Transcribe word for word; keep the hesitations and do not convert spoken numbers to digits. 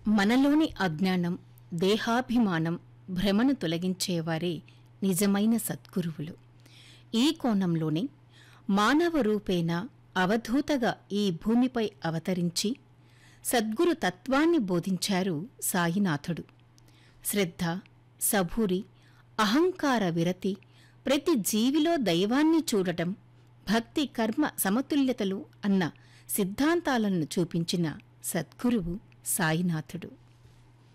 మనలోని అజ్ఞానం, దేహాభిమానం, భ్రమను తొలగించేవారే నిజమైన సద్గురువులు. ఈ కోణంలోనే మానవ రూపేణ అవధూతగా ఈ భూమిపై అవతరించి సద్గురు తత్వాన్ని బోధించారు సాయినాథుడు. శ్రద్ధ, సబూరి, అహంకార విరతి, ప్రతి జీవిలో దైవాన్ని చూడటం, భక్తి కర్మ సమతుల్యతలు అన్న సిద్ధాంతాలను చూపించిన సద్గురువు సాయినాథుడు.